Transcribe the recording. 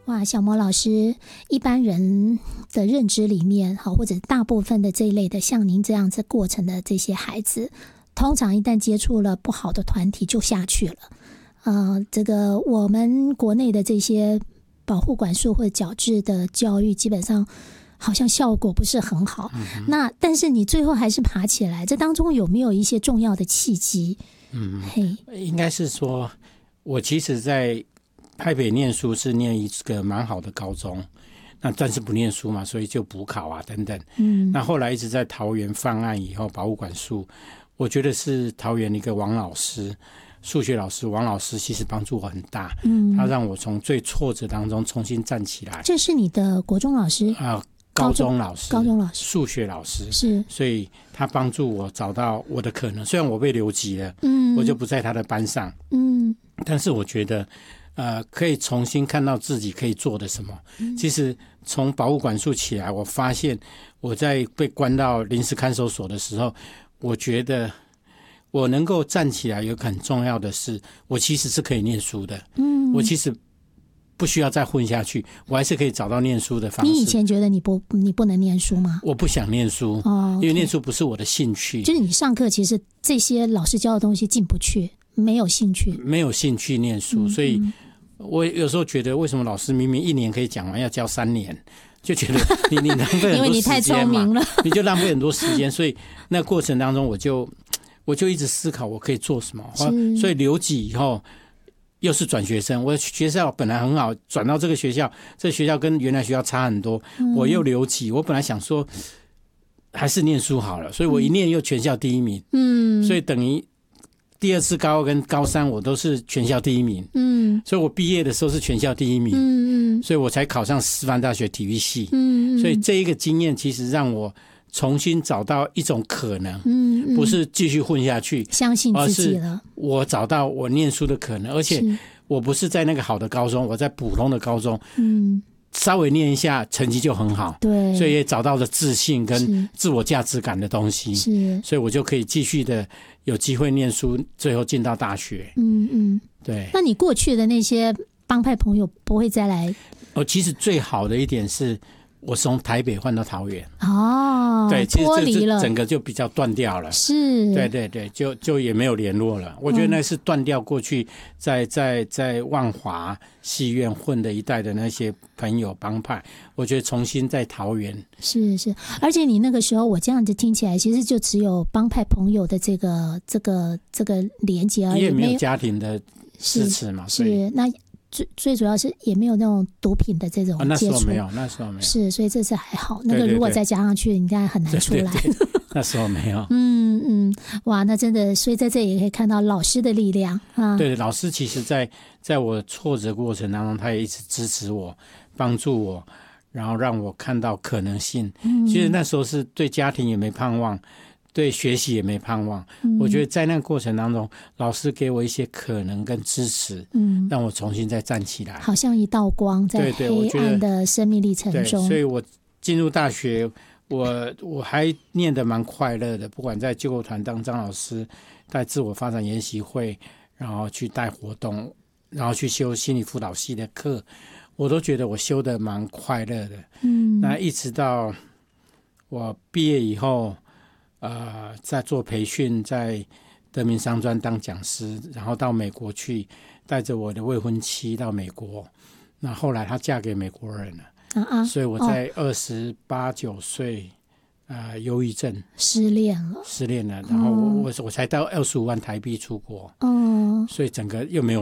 哇，小魔老师，一般人的认知里面，或者大部分的这一类的像您这样子过程的这些孩子，通常一旦接触了不好的团体就下去了。这个我们国内的这些保护管束或者矫治的教育，基本上好像效果不是很好。那但是你最后还是爬起来，这当中有没有一些重要的契机？ 应该是说，我其实在台北念书是念一个蛮好的高中，那但是不念书嘛，所以就补考啊等等。那后来一直在桃园犯案以后，保护管束，我觉得是桃园一个王老师，数学老师王老师，其实帮助我很大。他让我从最挫折当中重新站起来。 这是你的国中老师高中老师，数学老师是， 所以他帮助我找到我的可能。虽然我被留级了，我就不在他的班上，但是我觉得，可以重新看到自己可以做的什么。其实从保护管束起来，我发现我在被关到临时看守所的时候，我觉得我能够站起来，有个很重要的是，我其实是可以念书的。我其实不需要再混下去，我还是可以找到念书的方式。 你以前觉得你不能念书吗？ 我不想念书，因为念书不是我的兴趣。 就是你上课其实这些老师教的东西进不去，没有兴趣念书， 所以我有时候觉得，为什么老师明明1年可以讲完，要教3年？就觉得你浪费很多时间嘛， 因为你太聪明了， 你就浪费很多时间。所以那过程当中，我就一直思考我可以做什么。所以留级以后。又是转学生，我的学校本来很好，转到这个学校，这个学校跟原来学校差很多，我又留级。我本来想说还是念书好了，所以我一念又全校第1名，所以等于第2次高2跟高3我都是全校第1名，所以我毕业的时候是全校第1名，所以我才考上师范大学体育系，所以这一个经验其实让我重新找到一种可能，不是继续混下去， 相信自己了。 而是我找到我念书的可能，而且我不是在那个好的高中，我在普通的高中，稍微念一下成绩就很好， 对， 所以也找到了自信跟自我价值感的东西，所以我就可以继续的有机会念书，最后进到大学。对。 那你过去的那些帮派朋友不会再来？ 其实最好的一点是，我从台北换到桃园，对，其实这整个就比较断掉了， 是， 对，就也没有联络了。我觉得那是断掉过去在万华戏院混的一代的那些朋友帮派，我觉得重新在桃园， 是，而且你那个时候我这样子听起来，其实就只有帮派朋友的这个连结而已， 也没有家庭的支持嘛， 是那。最主要是也没有那种毒品的这种接触， 那时候没有， 是，所以这次还好。那个如果再加上去，应该很难出来。 对，那时候没有。 哇，那真的，所以在这里也可以看到老师的力量啊。 对，老师其实在我挫折过程当中，他也一直支持我，帮助我，然后让我看到可能性。其实那时候是对家庭也没盼望。对学习也没盼望，我觉得在那个过程当中，老师给我一些可能跟支持，让我重新再站起来， 好像一道光在黑暗的生命历程中。 对，所以我进入大学，我还念得蛮快乐的，不管在救国团当张老师，带自我发展研习会，然后去带活动，然后去修心理辅导系的课，我都觉得我修得蛮快乐的。那一直到我毕业以后。在做培训，在德明商专当讲师，然后到美国去，带着我的未婚妻到美国。那后来她嫁给美国人了，所以我在28、9岁，忧郁症失恋了， 然后我才到25万台币出国，所以整个又没有